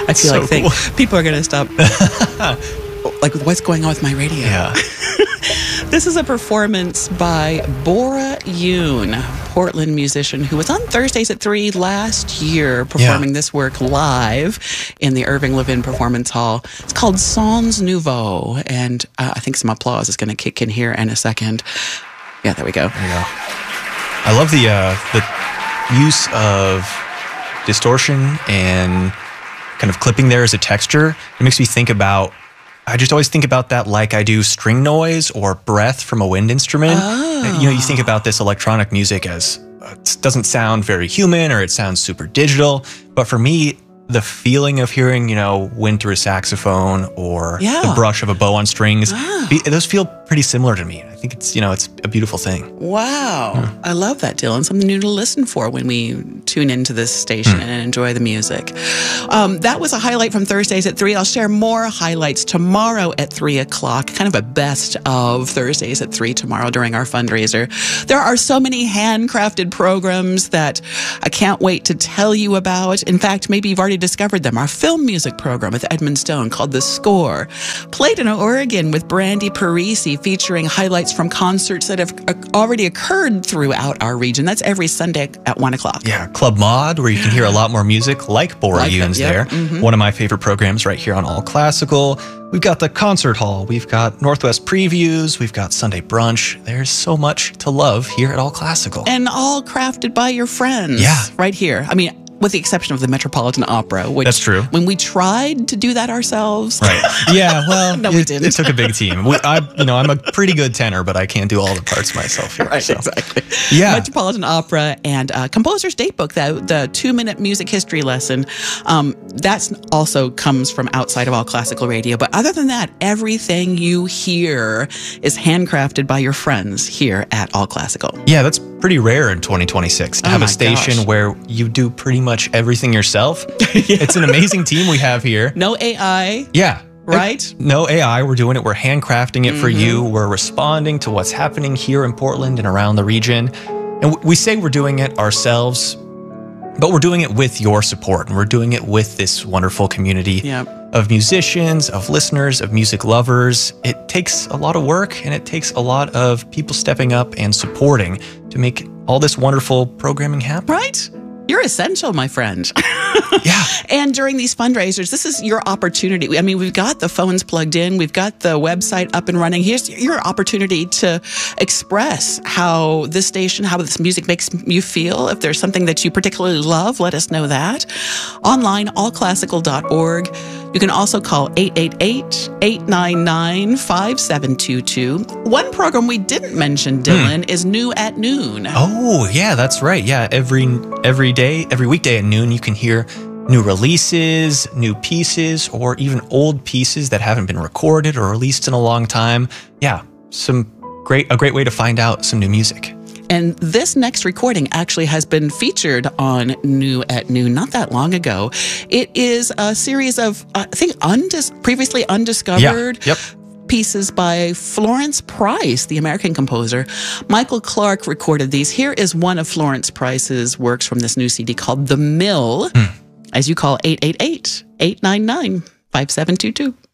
I feel So like cool. people are going to stop. Like, what's going on with my radio? Yeah. This is a performance by Bora Yoon, Portland musician who was on Thursdays at 3 last year performing this work live in the Irving Levin Performance Hall. It's called Sans Nouveau, and I think some applause is going to kick in here in a second. Yeah, there we go. There you go. I love the use of distortion and kind of clipping there as a texture. It makes me think about, I just always think about that like I do string noise or breath from a wind instrument. Oh. You know, you think about this electronic music as it doesn't sound very human or it sounds super digital. But for me, the feeling of hearing, you know, wind through a saxophone or the brush of a bow on strings, those feel pretty similar to me. I think it's, you know, it's a beautiful thing. Wow. I love that, Dylan. Something new to listen for when we tune into this station and enjoy the music. That was a highlight from Thursdays at 3. I'll share more highlights tomorrow at 3 o'clock, kind of a best of Thursdays at 3 tomorrow during our fundraiser. There are so many handcrafted programs that I can't wait to tell you about. In fact, maybe you've already discovered them. Our film music program with Edmund Stone called The Score, played in Oregon with Brandy Parisi, featuring highlights from concerts that have already occurred throughout our region. That's every Sunday at 1 o'clock. Yeah, Club Mod, where you can hear a lot more music like Bora Yoon's there. One of my favorite programs right here on All Classical. We've got the concert hall. We've got Northwest Previews. We've got Sunday Brunch. There's so much to love here at All Classical. And all crafted by your friends. Yeah. Right here. I mean, with the exception of the Metropolitan Opera, which that's true. When we tried to do that ourselves, right? Yeah, well, no, we didn't. It took a big team. I'm a pretty good tenor, but I can't do all the parts myself here. Right, so. exactly. Yeah, Metropolitan Opera and Composer's Datebook, the 2-minute music history lesson. That also comes from outside of All Classical Radio. But other than that, everything you hear is handcrafted by your friends here at All Classical. Yeah, that's pretty rare in 2026 to have a station where you do pretty much everything yourself. It's an amazing team we have here. No AI. Yeah. Right? No AI. We're doing it. We're handcrafting it for you. We're responding to what's happening here in Portland and around the region. And we say we're doing it ourselves, but we're doing it with your support. And we're doing it with this wonderful community of musicians, of listeners, of music lovers. It takes a lot of work and it takes a lot of people stepping up and supporting to make all this wonderful programming happen. Right? You're essential, my friend. Yeah. And during these fundraisers, this is your opportunity. I mean, we've got the phones plugged in. We've got the website up and running. Here's your opportunity to express how this station, how this music makes you feel. If there's something that you particularly love, let us know that. Online, allclassical.org. You can also call 888-899-5722. One program we didn't mention, Dylan, is New at Noon. Oh, yeah, that's right. Yeah, every weekday at noon, you can hear new releases, new pieces, or even old pieces that haven't been recorded or released in a long time. Yeah, a great way to find out some new music. And this next recording actually has been featured on New at Noon not that long ago. It is a series of, I think, previously undiscovered pieces by Florence Price, the American composer. Michael Clark recorded these. Here is one of Florence Price's works from this new CD called The Mill, as you call 888-899-5722.